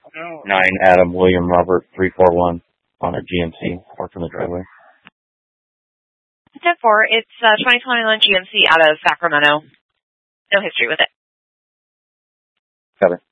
9 Adam William Robert 341 on a GMC parked in the driveway. 10-4, it's 2021 GMC out of Sacramento. No history with it. Got it.